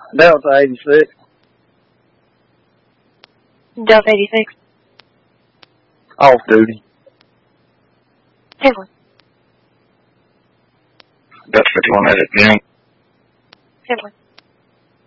Delta 86. Delta 86. Off duty. Handling. Delta 51 at again. Handling.